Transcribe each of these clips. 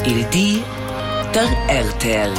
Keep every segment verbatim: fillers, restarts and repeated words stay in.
Il di der R T L.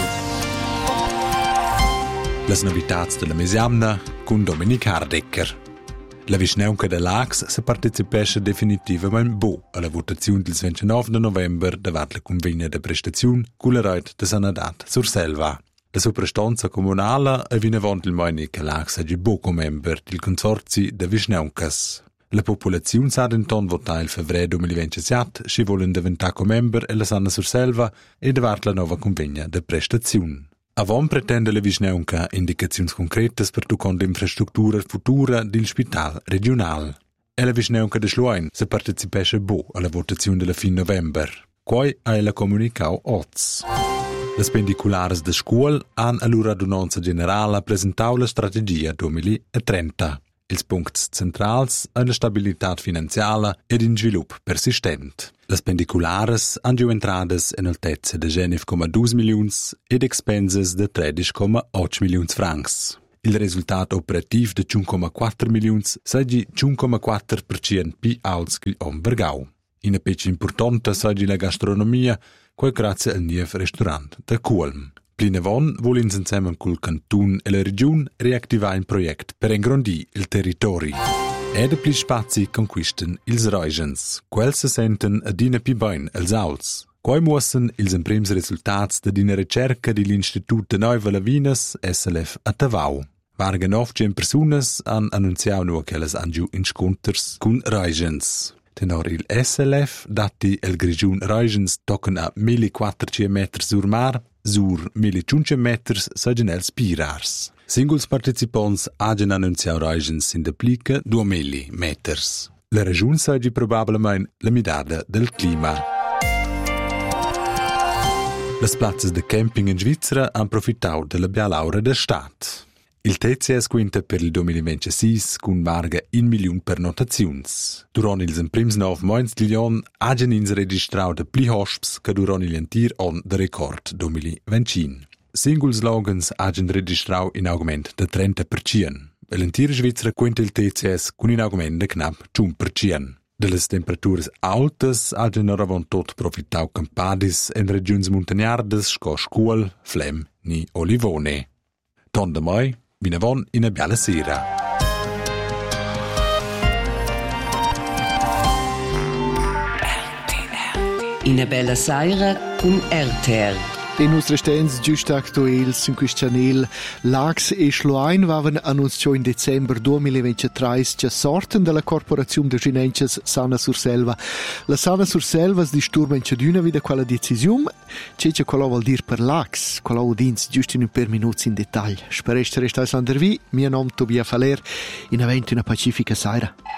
Les novitats de la mesiamna con Dominic Hardecker. La Vischnaunca de l'Ax se partecipesce definitivamente bo alla votazione del ventinove novembre davanti la convegna de prestazione con la rete de Sanadat sur Selva. La soprastanza comunale è vinavant il moini che l'Ax è bo come member del consorzio de Vischnauncas. La popolazione sa denton votare il febbraio duemilaventisette si volen diventare come member e la Sana sur Selva e davanti la nuova convegna de prestazione. Avon pretende la Vischnaunca indicazioni concrete per tucon l'infrastruttura futura del spital regional. E la Vischnaunca de Schluein se partecipesce bo alla votazione della fin november. Quai ha la comunicau oz. Le spendiculares de scuol han a lura adunanza generale presentau la strategia duemilatrenta. Ils punts centrals è la stabilità finanziaria ed in sviluppo persistent. Le spendiculares han giù entrades in altezza de genif komma due milions ed expenses de tredici komma otto milions francs. Il risultato operativ de cinque komma quattro milions sagi cinque komma quattro per cento pi alts che om vergau. In a pece importante sagi la gastronomia, quel grazie al niev restaurant de Culm. Plinavon volins insieme col cantun e la region reactivare un progetto per ingrandir il territorio. Ed pli spazi conquisten ils Reugens, quel se senten a dina pi bain els auls. Quai muossen ils imprims resultats de dina ricerca di l'Institut de Neuve Lavinas S L F a Tavau. Varga novcien personas han annunziau nu che las angiu in sconters cun Reugens. Tenor il S L F dati el grigiun Reugens tocken a millequattrocento metri sur mar, sur millecinquecento metri sagen els pirars. Singuls participants hagen annunciau Reugens in deplica duemila meters. La region sagi probabilmente la midada del clima. Las plazzas de camping in Svizzera han profittau della bialaura da stat. Il T C S quinta per il duemilaventisei con varga un milione per notazions. Durant ils imprims nove mois di lion hagen ins registrau de pli hosps che durant il antir on de record duemilaventincinque. Singuls slogans hagen registrau in augment de trenta per cento. L'antir Svizzera quinta il T C S con in augment de knap cinque per cento. De les temperaturas altas hagen oravon tot profittau campadis en regions montagnardes sco Scuol, Flem ni Olivone. Ton de mai, vinavon in a biala sera. In a bella sera con R T L. Le nostre stens giusto actuels in questo channel l'Ax e Schluein vaven annunciato in dicembre duemilaventitré che sorten dalla corporazione de Ginences Sana sur Selva. La Sana sur Selva si disturba in ciaduna vida quella decisione, c'è che quello vuol dire per l'Ax, quello udins giusto in un per minuti in dettaglio. Spereste restais an der vi, mio nome Tobia Faler, in aventi una pacifica sera.